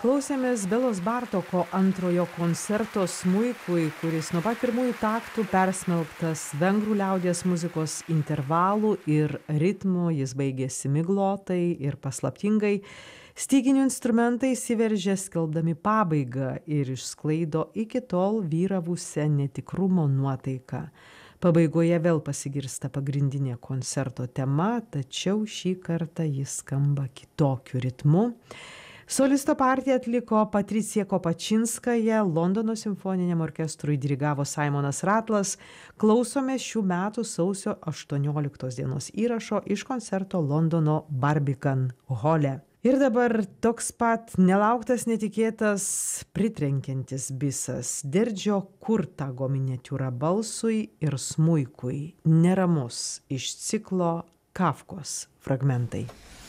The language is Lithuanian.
Klausėmės Belos Bartoko antrojo koncerto smuikui, kuris nuo pat pirmųjų taktų persmelktas vengrų liaudies muzikos intervalų ir ritmų. Jis baigėsi miglotai ir paslaptingai. Styginių instrumentai įsiveržė skelbdami pabaigą ir išsklaido iki tol vyravusią netikrumo nuotaiką. Pabaigoje vėl pasigirsta pagrindinė koncerto tema, tačiau šį kartą jis skamba kitokiu ritmu. Solisto partiją atliko Patricija Kopačinskaja, Londono simfoniniam orkestrui dirigavo Simonas Ratlas. Klausome šių metų sausio 18 dienos įrašo iš koncerto Londono Barbican hole. Ir dabar toks pat nelauktas, netikėtas, pritrenkiantis bisas. Derdžio Kurtago miniatiūra balsui ir smuikui. Neramus iš ciklo Kafkos fragmentai.